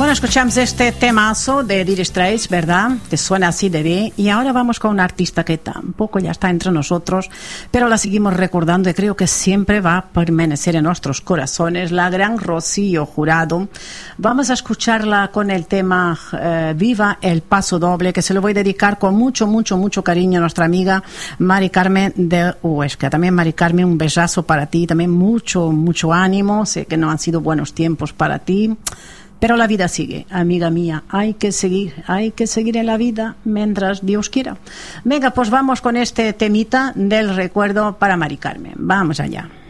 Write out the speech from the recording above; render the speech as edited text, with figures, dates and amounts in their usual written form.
Bueno, escuchamos este temazo de Dire Straits, ¿verdad? Que suena así de bien. Y ahora vamos con una artista que tampoco ya está entre nosotros, pero la seguimos recordando y creo que siempre va a permanecer en nuestros corazones, la gran Rocío Jurado. Vamos a escucharla con el tema Viva el Paso Doble, que se lo voy a dedicar con mucho, mucho, mucho cariño a nuestra amiga Mari Carmen de Huesca. También, Mari Carmen, un besazo para ti, también mucho, mucho ánimo. Sé que no han sido buenos tiempos para ti, pero la vida sigue, amiga mía. Hay que seguir en la vida mientras Dios quiera. Venga, pues vamos con este temita del recuerdo para Mari Carmen. Vamos allá.